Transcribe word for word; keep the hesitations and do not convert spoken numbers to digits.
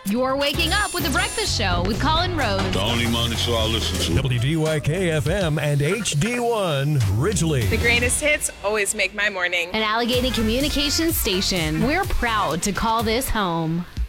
You're waking up with The Breakfast Show with Colin Rose. The only morning show I listen to. W D Y K F M and H D one Ridgely. The greatest hits always make my morning. An Allegheny Communications station. We're proud to call this home.